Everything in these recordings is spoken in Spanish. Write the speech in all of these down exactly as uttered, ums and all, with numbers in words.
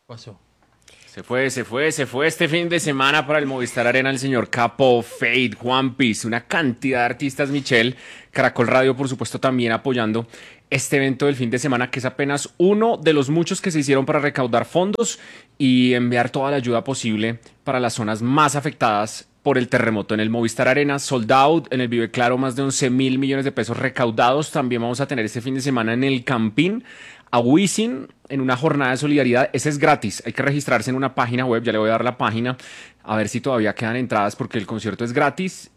Pasó. Se fue, se fue, se fue este fin de semana para el Movistar Arena el señor Capo, Fade, One Piece, una cantidad de artistas, Michelle. Caracol Radio, por supuesto, también apoyando este evento del fin de semana, que es apenas uno de los muchos que se hicieron para recaudar fondos y enviar toda la ayuda posible para las zonas más afectadas por el terremoto. En el Movistar Arena, sold out, en el Vive Claro más de once mil millones de pesos recaudados. También vamos a tener este fin de semana en el Campín a Wisin en una jornada de solidaridad. Ese es gratis, hay que registrarse en una página web, ya le voy a dar la página, a ver si todavía quedan entradas porque el concierto es gratis.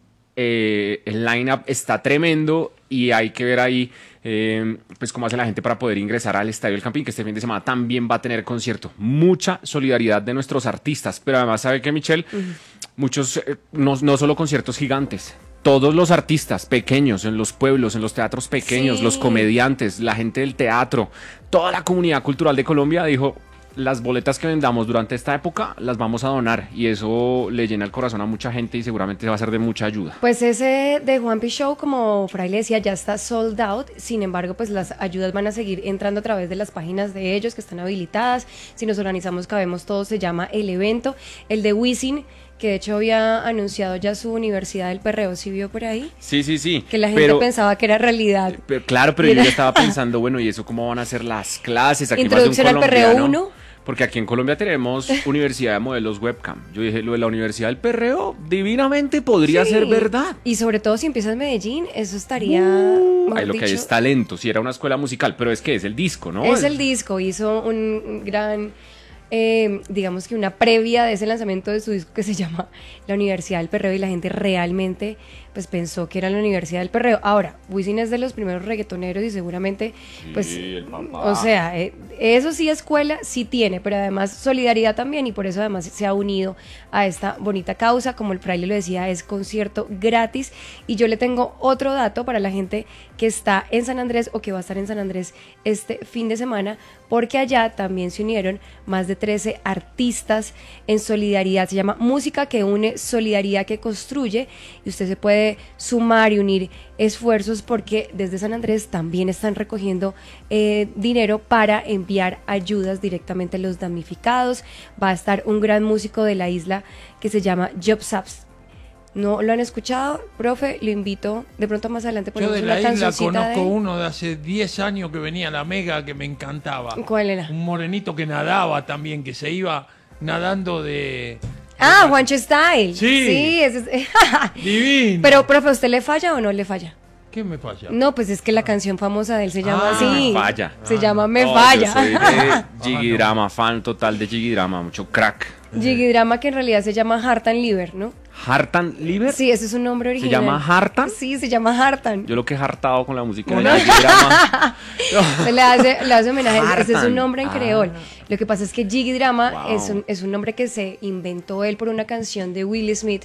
Eh, el line-up está tremendo y hay que ver ahí eh, pues cómo hace la gente para poder ingresar al Estadio del Campín, que este fin de semana también va a tener concierto. Mucha solidaridad de nuestros artistas, pero además, ¿sabe qué, Michelle? Uh-huh. Muchos, eh, no, no solo conciertos gigantes, todos los artistas pequeños en los pueblos, en los teatros pequeños, sí. Los comediantes, la gente del teatro, toda la comunidad cultural de Colombia dijo: las boletas que vendamos durante esta época las vamos a donar, y eso le llena el corazón a mucha gente y seguramente va a ser de mucha ayuda. Pues ese de One Piece Show, como Fray le decía, ya está sold out. Sin embargo, pues las ayudas van a seguir entrando a través de las páginas de ellos que están habilitadas. Si nos organizamos, cabemos todos, se llama el evento. El de Wisin, que de hecho había anunciado ya su Universidad del Perreo, ¿sí vio por ahí? Sí, sí, sí. Que la gente pero, pensaba que era realidad. Pero, claro, pero era... yo ya estaba pensando, bueno, ¿y eso cómo van a ser las clases? Aquí Introducción más de un al Perreo uno. Porque aquí en Colombia tenemos Universidad de Modelos Webcam. Yo dije, lo de la Universidad del Perreo divinamente podría sí. ser verdad. Y sobre todo si empiezas en Medellín, eso estaría... Uh, ahí lo dicho, que hay es talento, si era una escuela musical, pero es que es el disco, ¿no? Es el disco, hizo un gran... Eh, digamos que una previa de ese lanzamiento de su disco que se llama La Universidad del Perreo, y la gente realmente pues pensó que era la Universidad del Perreo. Ahora, Wisin es de los primeros reggaetoneros y seguramente sí, pues el papá. O sea, eh, eso sí, escuela sí tiene, pero además solidaridad también, y por eso además se ha unido a esta bonita causa. Como el fraile lo decía, es concierto gratis. Y yo le tengo otro dato para la gente que está en San Andrés o que va a estar en San Andrés este fin de semana, porque allá también se unieron más de trece artistas en solidaridad. Se llama Música que Une, Solidaridad que Construye, y usted se puede sumar y unir esfuerzos porque desde San Andrés también están recogiendo eh, dinero para enviar ayudas directamente a los damnificados. Va a estar un gran músico de la isla que se llama Job Saps. ¿No lo han escuchado, profe? Lo invito, de pronto más adelante ponemos una cancioncita. Yo de la isla conozco de uno de hace diez años que venía a la Mega, que me encantaba. ¿Cuál era? Un morenito que nadaba también, que se iba nadando de... Ah, de... Juancho Style. Sí. Sí, ese es... Divino. Pero, profe, ¿usted le falla o no le falla? ¿Qué me falla? No, pues es que la canción famosa de él se llama ah, así. Me falla. Se ah, llama Me no, Falla. Yo soy de Jiggy Drama, ah, no. fan total de Jiggy Drama, mucho crack. Jiggy Drama, que en realidad se llama Heart and Liver, ¿no? ¿Heart and Liver? Sí, ese es un nombre original. ¿Se llama Hartan? Sí, se llama Hartan. Yo lo que he hartado con la música de Jiggy Drama. Se le hace, le hace homenaje. Hartan. Ese es un nombre en creol. Ah. Lo que pasa es que Jiggy Drama wow. es, un, es un nombre que se inventó él por una canción de Will Smith.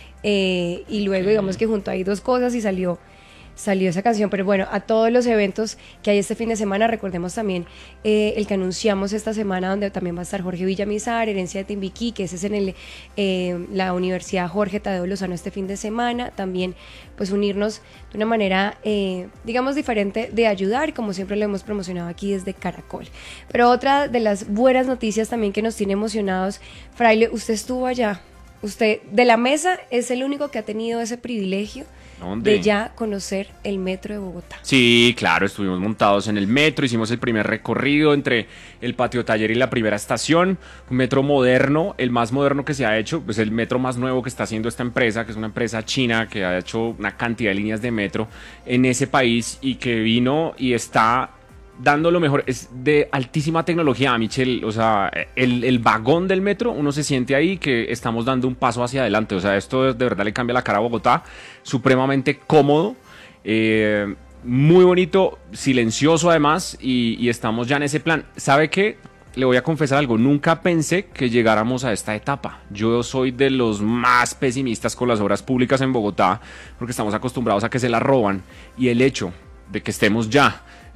Eh, y luego, okay. digamos que juntó ahí dos cosas y salió... salió esa canción. Pero bueno, a todos los eventos que hay este fin de semana, recordemos también eh, el que anunciamos esta semana, donde también va a estar Jorge Villamizar, Herencia de Timbiquí, que ese es en el, eh, la Universidad Jorge Tadeo Lozano este fin de semana. También pues unirnos de una manera eh, digamos diferente de ayudar, como siempre lo hemos promocionado aquí desde Caracol. Pero otra de las buenas noticias también que nos tiene emocionados, fraile, usted estuvo allá, usted de la mesa es el único que ha tenido ese privilegio ¿Dónde? De ya conocer el metro de Bogotá. Sí, claro, estuvimos montados en el metro, hicimos el primer recorrido entre el patio taller y la primera estación, un metro moderno, el más moderno que se ha hecho, pues el metro más nuevo que está haciendo esta empresa, que es una empresa china que ha hecho una cantidad de líneas de metro en ese país y que vino y está dando lo mejor. Es de altísima tecnología, Michelle. O sea, el, el vagón del metro, uno se siente ahí que estamos dando un paso hacia adelante. O sea, esto de verdad le cambia la cara a Bogotá. Supremamente cómodo, eh, muy bonito, silencioso además, y, y estamos ya en ese plan. ¿Sabe qué? Le voy a confesar algo, nunca pensé que llegáramos a esta etapa. Yo soy de los más pesimistas con las obras públicas en Bogotá, porque estamos acostumbrados a que se las roban, y el hecho de que estemos ya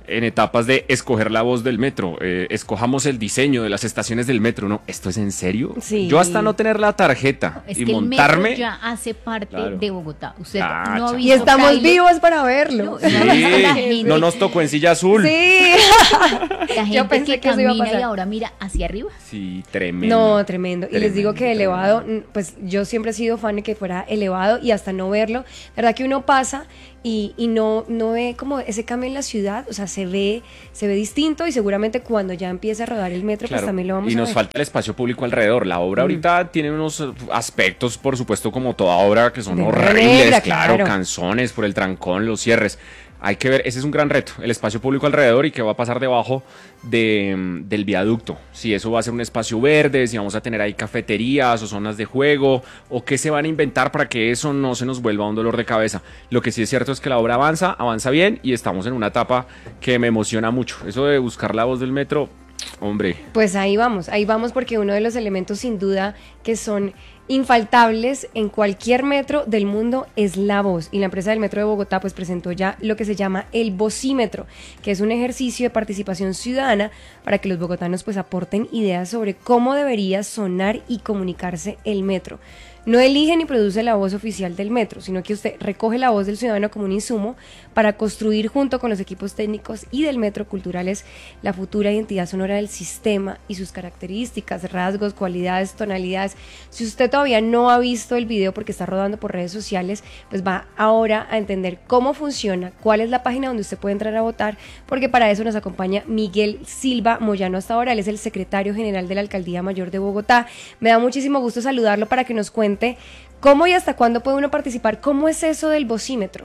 en etapas de escoger la voz del metro, eh, escojamos el diseño de las estaciones del metro, ¿no? ¿Esto es en serio? Sí. Yo hasta no tener la tarjeta Es y que montarme... el metro ya hace parte Claro. de Bogotá. Usted Ah, no ha cha- visto Y estamos tráiler. vivos para verlo. No, Sí, La gente- no nos tocó en silla azul. Sí. La gente Yo pensé que, que eso iba a camina y pasar. ahora mira hacia arriba. Sí, tremendo. No, tremendo. Y les digo que Tremendo, elevado, tremendo. mm, pues yo siempre he sido fan de que fuera elevado y hasta no verlo. La verdad que uno pasa y, y no, no ve como ese cambio en la ciudad, o sea, se ve, se ve distinto y seguramente cuando ya empiece a rodar el metro, Claro, pues también lo vamos y a nos ver. falta el espacio público alrededor. La obra ahorita tiene unos eh, aspectos, por supuesto, como toda obra, que son De obra horribles, negra, claro, claro. canzones por el trancón, los cierres. Hay que ver, ese es un gran reto, el espacio público alrededor y qué va a pasar debajo de, mm, del viaducto. Si eso va a ser un espacio verde, si vamos a tener ahí cafeterías o zonas de juego, o qué se van a inventar para que eso no se nos vuelva un dolor de cabeza. Lo que sí es cierto es que la obra avanza, avanza bien y estamos en una etapa que me emociona mucho. Eso de buscar la voz del metro, hombre. Pues ahí vamos, ahí vamos porque uno de los elementos sin duda que son infaltables en cualquier metro del mundo es la voz. Y la empresa del Metro de Bogotá pues presentó ya lo que se llama el vocímetro, que es un ejercicio de participación ciudadana para que los bogotanos pues aporten ideas sobre cómo debería sonar y comunicarse el metro. No elige ni produce la voz oficial del metro, sino que usted recoge la voz del ciudadano como un insumo para construir junto con los equipos técnicos y del metro culturales la futura identidad sonora del sistema y sus características, rasgos, cualidades, tonalidades. Si usted todavía no ha visto el video porque está rodando por redes sociales, pues va ahora a entender cómo funciona, cuál es la página donde usted puede entrar a votar, porque para eso nos acompaña Miguel Silva Moyano hasta ahora. Él es el secretario general de la Alcaldía Mayor de Bogotá. Me da muchísimo gusto saludarlo para que nos cuente cómo y hasta cuándo puede uno participar. ¿Cómo es eso del vocímetro?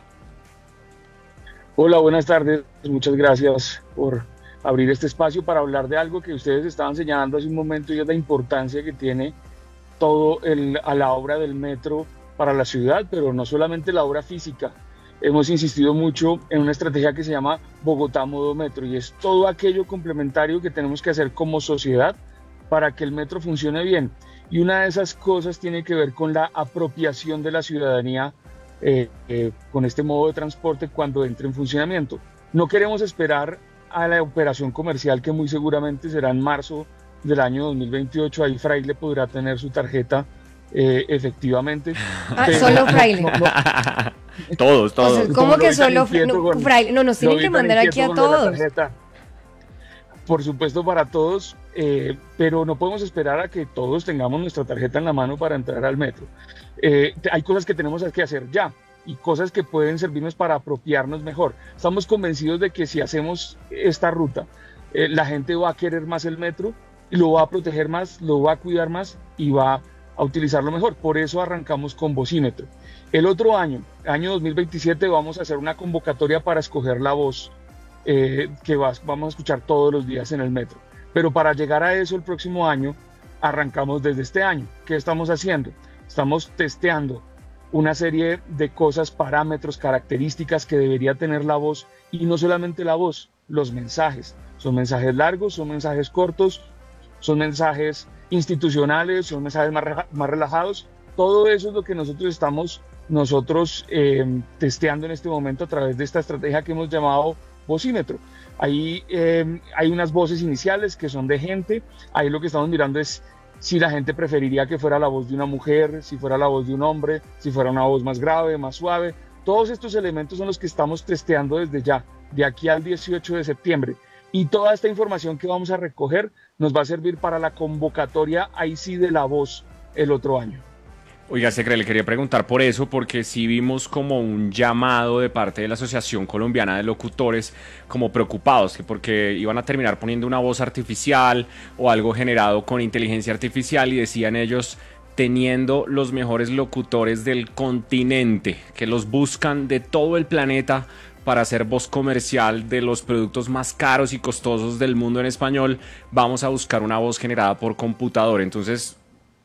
Hola, buenas tardes. Muchas gracias por abrir este espacio para hablar de algo que ustedes estaban señalando hace un momento y es la importancia que tiene todo el, a la obra del metro para la ciudad, pero no solamente la obra física. Hemos insistido mucho en una estrategia que se llama Bogotá Modo Metro y es todo aquello complementario que tenemos que hacer como sociedad para que el metro funcione bien. Y una de esas cosas tiene que ver con la apropiación de la ciudadanía eh, eh, con este modo de transporte cuando entre en funcionamiento. No queremos esperar a la operación comercial que muy seguramente será en marzo del año dos mil veintiocho. Ahí Fraile podrá tener su tarjeta eh, efectivamente. Ah, Pero- solo Fraile. no, no, Todos, O todos. sea, Como ¿cómo lo que vi tan solo inquieto no, con- Fraile? No, nos tienen Lo vi que tan mandar aquí a inquieto con lo de la todos. tarjeta. Por supuesto para todos, eh, pero no podemos esperar a que todos tengamos nuestra tarjeta en la mano para entrar al metro. Eh, te- hay cosas que tenemos que hacer ya y cosas que pueden servirnos para apropiarnos mejor. Estamos convencidos de que si hacemos esta ruta, eh, la gente va a querer más el metro, y lo va a proteger más, lo va a cuidar más y va a utilizarlo mejor. Por eso arrancamos con vocímetro. El otro año, año dos mil veintisiete, vamos a hacer una convocatoria para escoger la voz eh, que vas, vamos a escuchar todos los días en el metro. Pero para llegar a eso el próximo año, arrancamos desde este año. ¿Qué estamos haciendo? Estamos testeando una serie de cosas, parámetros, características que debería tener la voz, y no solamente la voz, los mensajes. Son mensajes largos, son mensajes cortos, son mensajes institucionales, son mensajes más, reja- más relajados. Todo eso es lo que nosotros estamos nosotros eh, testeando en este momento a través de esta estrategia que hemos llamado vocímetro. Ahí eh, hay unas voces iniciales que son de gente. Ahí lo que estamos mirando es si la gente preferiría que fuera la voz de una mujer, si fuera la voz de un hombre, si fuera una voz más grave, más suave. Todos estos elementos son los que estamos testeando desde ya, de aquí al dieciocho de septiembre. Y toda esta información que vamos a recoger nos va a servir para la convocatoria, ahí sí, de la voz el otro año. Oiga, Secre, le quería preguntar por eso, porque sí vimos como un llamado de parte de la Asociación Colombiana de Locutores, como preocupados, que porque iban a terminar poniendo una voz artificial o algo generado con inteligencia artificial, y decían ellos, teniendo los mejores locutores del continente, que los buscan de todo el planeta para hacer voz comercial de los productos más caros y costosos del mundo en español, vamos a buscar una voz generada por computador. Entonces,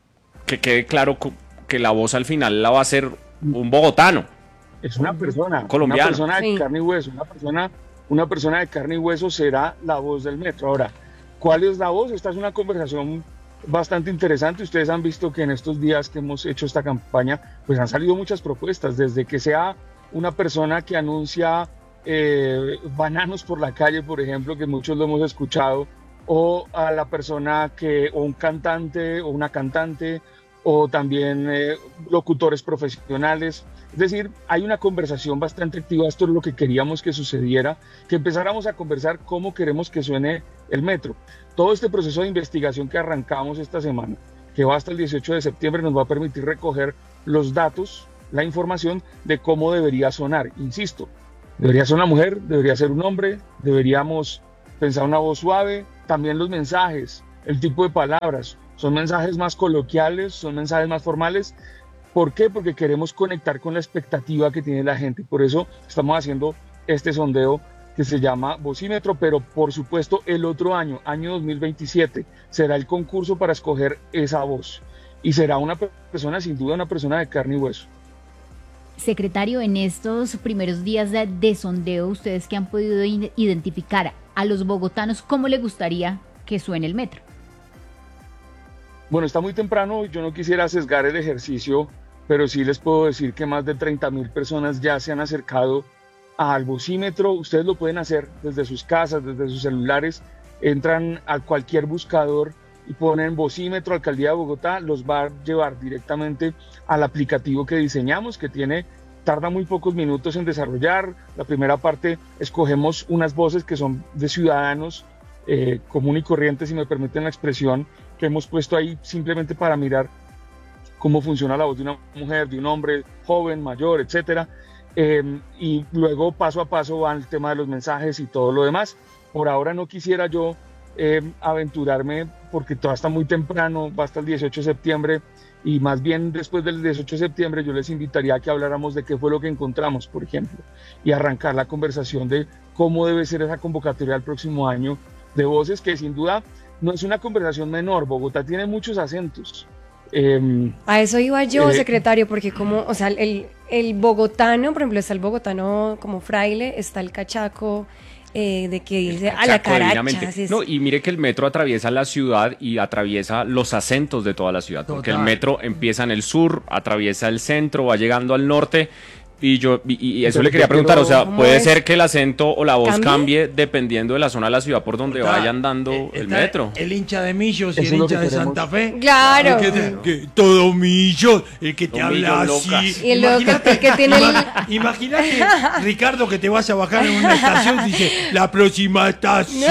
que quede claro que la voz al final la va a hacer un bogotano. Es una persona, colombiano. una persona de Sí. carne y hueso, una persona, una persona de carne y hueso será la voz del metro. Ahora, ¿cuál es la voz? Esta es una conversación bastante interesante. Ustedes han visto que en estos días que hemos hecho esta campaña, pues han salido muchas propuestas, desde que sea una persona que anuncia eh, bananos por la calle, por ejemplo, que muchos lo hemos escuchado, o a la persona que, o un cantante, o una cantante, o también eh, locutores profesionales. Es decir, hay una conversación bastante activa, esto es lo que queríamos que sucediera, que empezáramos a conversar cómo queremos que suene el metro. Todo este proceso de investigación que arrancamos esta semana, que va hasta el dieciocho de septiembre, nos va a permitir recoger los datos, la información de cómo debería sonar. Insisto, debería ser una mujer, debería ser un hombre, deberíamos pensar una voz suave, también los mensajes, el tipo de palabras, son mensajes más coloquiales, son mensajes más formales. ¿Por qué? Porque queremos conectar con la expectativa que tiene la gente. Por eso estamos haciendo este sondeo que se llama Vocímetro, pero por supuesto el otro año, año dos mil veintisiete, será el concurso para escoger esa voz. Y será una persona, sin duda, una persona de carne y hueso. Secretario, en estos primeros días de, de sondeo, ustedes que han podido in- identificar a los bogotanos, ¿cómo les gustaría que suene el metro? Bueno, está muy temprano, yo no quisiera sesgar el ejercicio, pero sí les puedo decir que más de treinta mil personas ya se han acercado al vocímetro. Ustedes lo pueden hacer desde sus casas, desde sus celulares, entran a cualquier buscador y ponen vocímetro Alcaldía de Bogotá, los va a llevar directamente al aplicativo que diseñamos, que tiene, tarda muy pocos minutos en desarrollar. La primera parte escogemos unas voces que son de ciudadanos eh, común y corriente, si me permiten la expresión, que hemos puesto ahí simplemente para mirar cómo funciona la voz de una mujer, de un hombre, joven, mayor, etcétera. Eh, y luego paso a paso va el tema de los mensajes y todo lo demás. Por ahora no quisiera yo eh, aventurarme porque todavía está muy temprano, va hasta el dieciocho de septiembre, y más bien después del dieciocho de septiembre yo les invitaría a que habláramos de qué fue lo que encontramos, por ejemplo, y arrancar la conversación de cómo debe ser esa convocatoria el próximo año de voces, que sin duda no es una conversación menor. Bogotá tiene muchos acentos. Eh, A eso iba yo, eh, secretario, porque como, o sea, el, el bogotano, por ejemplo, está el bogotano como fraile, está el cachaco, eh, de que dice a la Cachaco, divinamente. caracha. No, y mire que el metro atraviesa la ciudad y atraviesa los acentos de toda la ciudad, porque el Total. metro empieza en el sur, atraviesa el centro, va llegando al norte. Y yo y, y eso le quería preguntar, o sea, ¿Cómo puede es? ser que el acento o la voz ¿Cambie? cambie dependiendo de la zona de la ciudad por donde Está- vayan dando eh, el está metro. El hincha de Millos y Eso el es lo hincha que de queremos. Santa Fe. Claro. El que te- que todo Millos, el que te Los habla Millos así. locas. Y el loco Imagínate- el que tiene el- ima- Imagínate, Ricardo, que te vas a bajar en una estación y dice, la próxima estación,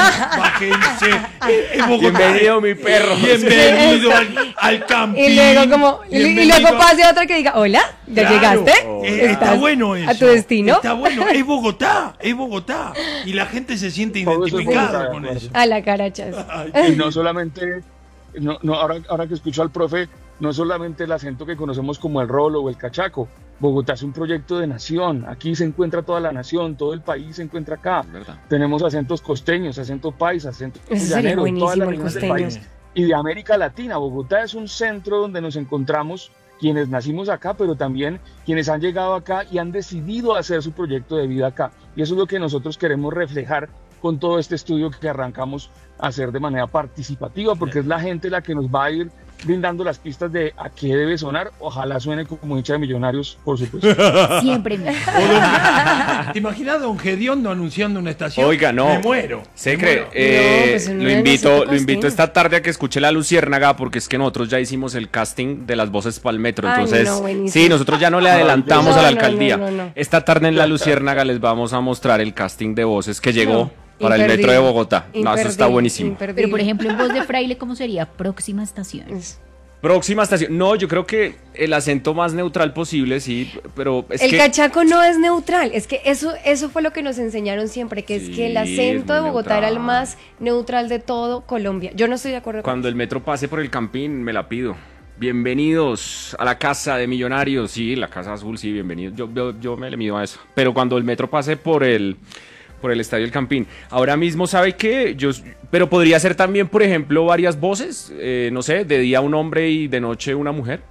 bájense. Eh, eh, Bogotá. Bienvenido, mi perro. Bienvenido al, al camping. Y luego como, y, y Bienvenido luego a- pase otro que diga, hola, ¿ya Claro. llegaste? Eh, está ¿Estás bueno eso. a tu destino? Está bueno, es Bogotá, es Bogotá. Y la gente se siente Todo eso es identificada Bogotá, con de eso. A la carachas. y no solamente, no, no, ahora, ahora que escucho al profe, no solamente el acento que conocemos como el rolo o el cachaco. Bogotá es un proyecto de nación. Aquí se encuentra toda la nación, todo el país se encuentra acá. Es verdad. Tenemos acentos costeños, acento paisa, acento Eso sería llanero, todas las buenísimo, el regiones del costeño. país y de América Latina. Bogotá es un centro donde nos encontramos quienes nacimos acá, pero también quienes han llegado acá y han decidido hacer su proyecto de vida acá. Y eso es lo que nosotros queremos reflejar con todo este estudio que arrancamos a hacer de manera participativa, porque es la gente la que nos va a ir brindando las pistas de a qué debe sonar. Ojalá suene como hincha de Millonarios, por supuesto. Siempre me... O don- ¿Te imaginas a don Gediondo anunciando una estación? Oiga, no. Me muero. Se me cree. muero. eh, No, pues uno lo ya invito, necesita lo invito costeño. esta tarde a que escuche La Luciérnaga, porque es que nosotros ya hicimos el casting de las voces para el metro. Ay, Entonces, no, buenísimo. sí, nosotros ya no le adelantamos No, a la no, alcaldía. no, no, no. Esta tarde en La Luciérnaga les vamos a mostrar el casting de voces que llegó No, para el metro imperdible, de Bogotá. No, eso está imperdible, buenísimo. imperdible. Pero por ejemplo, en voz de fraile, ¿cómo sería? Próxima estación. Próxima estación. No, yo creo que el acento más neutral posible, sí, pero es el que cachaco no es neutral, es que eso, eso fue lo que nos enseñaron siempre, que es Sí, que el es acento muy de Bogotá era el neutral. más neutral de todo Colombia. Yo no estoy de acuerdo cuando el metro pase por el Campín, me la pido. Bienvenidos a la casa de Millonarios. Sí, la casa azul, sí, bienvenidos. Yo, yo, yo me le mido a eso. Pero cuando el metro pase por el, por el Estadio El Campín. Ahora mismo, ¿sabe qué? Yo, pero podría ser también, por ejemplo, varias voces. Eh, no sé, de día un hombre y de noche una mujer.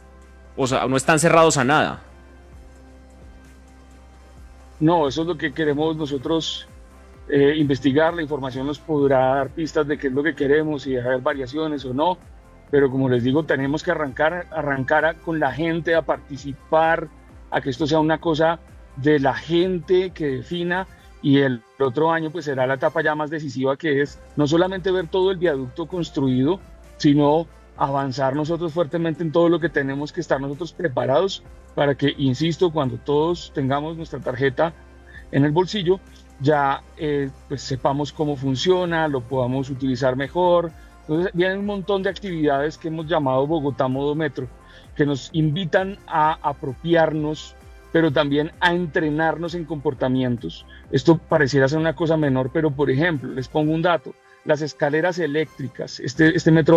O sea, no están cerrados a nada. No, eso es lo que queremos nosotros eh, investigar. La información nos podrá dar pistas de qué es lo que queremos, y haber variaciones o no. Pero como les digo, tenemos que arrancar, arrancar a- con la gente a participar, a que esto sea una cosa de la gente que defina, y el otro año pues será la etapa ya más decisiva, que es no solamente ver todo el viaducto construido, sino avanzar nosotros fuertemente en todo lo que tenemos que estar nosotros preparados para que, insisto, cuando todos tengamos nuestra tarjeta en el bolsillo, ya eh, pues sepamos cómo funciona, lo podamos utilizar mejor. Entonces vienen un montón de actividades que hemos llamado Bogotá Modo Metro, que nos invitan a apropiarnos, pero también a entrenarnos en comportamientos. Esto pareciera ser una cosa menor, pero por ejemplo, les pongo un dato: las escaleras eléctricas, este, este metro